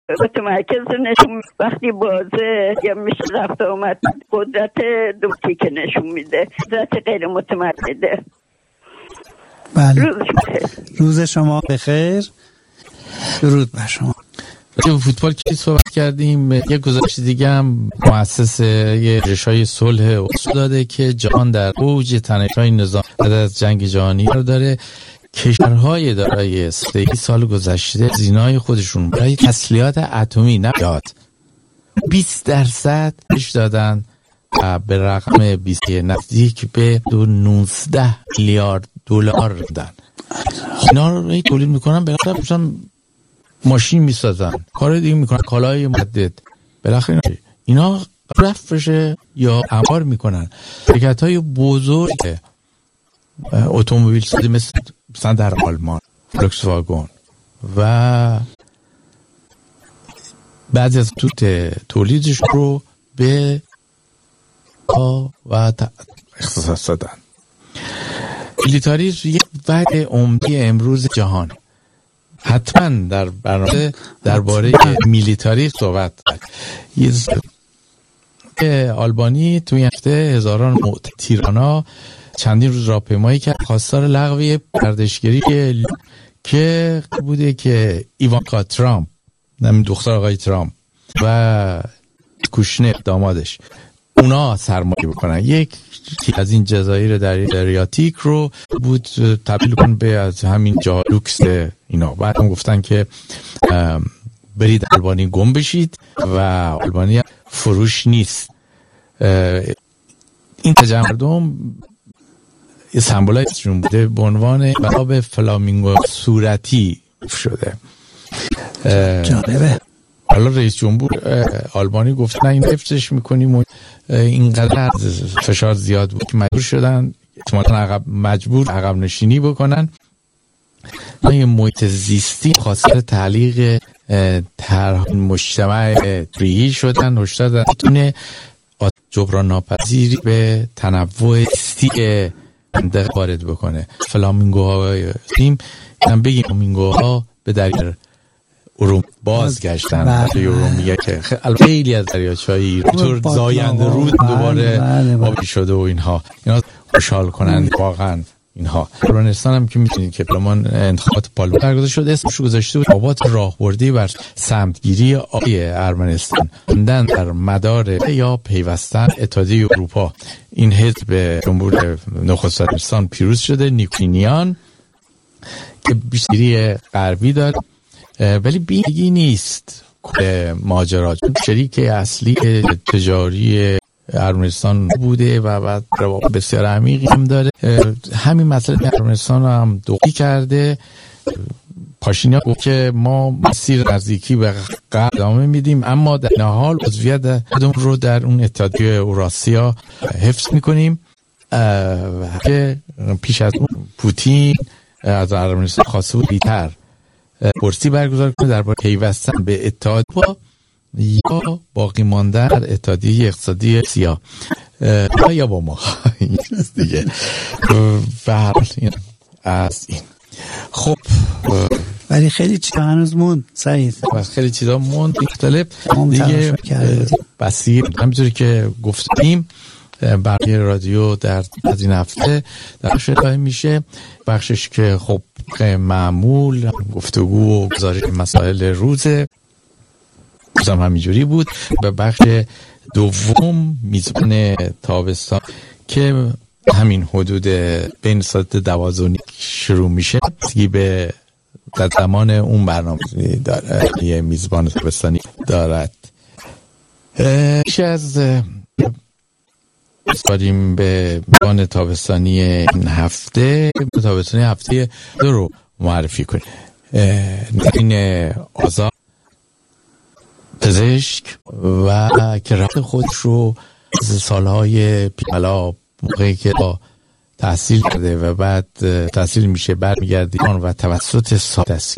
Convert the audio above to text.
متمرکز نشون وقتی بازه یا میشه رفت آمد قدرت دوتی که نشون میده، قدرت غیر متمرکزه. بله. روز شما بخیر. درود بر شما. راجع به فوتبال که صحبت کردیم، یه گزارش دیگه هم مؤسسه رشای صلح اصول داده که جهان در اوج تنش‌های نظام بعد از جنگ جهانی رو داره. کشورهای دارای استراتژی سال گذشته زینای خودشون برای تسلیحات اتمی نمیاد 20% بهش دادن و به رقم 20 نزدیک به 19 میلیارد دلار دادن. اینا رو تولید میکنن، بالاخره ماشین میسازن، کار دیگه میکنن، کالای متعدد، بالاخره اینا رفت بشه یا انبار میکنن. شرکت‌های بزرگ اتومبیل سازی مثلا در آلمان فولکس واگن و بعضی از تولیدش رو به و اختصاص دادن. میلیتاریسم یک وعده عمده امروز جهان. حتما در برنامه درباره میلیتاریسم صحبت آلبانی توی هفته هزاران تیرانا چندین روز راهپیمایی کرد خواستار لغو گردشگری که بوده که ایوانکا ترامپ، همین دختر آقای ترامپ و کوشنر دامادش، اونا سرمایه بکنن. یک از این جزایر دریاتیک رو بود تبدیل کن به از همین جا لوکس اینا. بعد هم گفتن که برید آلبانی گم بشید و آلبانی فروش نیست. این تجمع یه سمبولایشون بوده به عنوان باب فلامینگو صورتی شده. جالبه. حالا رئیس جمهور آلبانی گفت نه این حفظش میکنیم و اینقدر فشار زیاد بود که مجبور شدن مجبور عقب نشینی بکنن. یه محیط زیستی خاصه تعلیق طرح مجتمع ریهی شدن، هشدار دادن جبران ناپذیری به تنوع زیستی منطقه وارد بکنه. فلامینگوهای هم بگیم فلامینگوها به دریا اروم بازگشتن. اروم میگه که خیلی از دریاچه‌های طور زاینده رود دوباره آبی شده و اینا خوشحال کنند واقعا. اینها ارمنستان هم که می‌دونید که پارلمان انتخابات پارلمان برگزار شده، اسمش گذاشته بود آبات راهبردی بر سمتگیری آبی ارمنستان موندن در مدار یا پیوستن اتحادیه اروپا. این حزب جمهور نخست ارمنستان پیروز شده، نیکونیان که بیشتری غربی داد، ولی بیگی نیست ماجرا. شریک اصلی تجاری ارمنستان بوده و بعد روابط بسیار عمیقی هم داره. همین مسئله ارمنستان هم دوقی کرده. پاشینیان گفت که ما مسیر نزدیکی به غرب ادامه میدیم، اما در این حال عضویت خودمون رو در اون اتحادیه اوراسیا حفظ میکنیم. که پیش از اون پوتین از ارمنستان خواسته بود بیتر پرسی برگزار کنه درباره پیوستن به اتحاد یا باقی ماندن در اتحادیه اقتصادی سیا یا با ما دیگه. و از این خب ولی خیلی چیزا هنوز موند سعید، خیلی چیزا موند مختلف دیگه بسیار همینطوری که گفتیم برای رادیو در از این هفته در شرکت میشه بخشش که خب معمول گفتگو و گزارش مسائل روزه هم همینجوری بود. به بخش دوم میزبان تابستان که همین حدود بین ساعت 12 شروع میشه دیگه به در زمان اون برنامه داره. یه میزبان تابستانی دارد. میشه از بسپاریم به میزبان تابستانی این هفته. تابستانی هفته دو رو معرفی کنیم. این آزاد پزشک و که رفت خودش رو از سالهای پیش‌الا موقعی که تحصیل کرده و بعد تحصیل میشه برمیگرده و توسط سادسی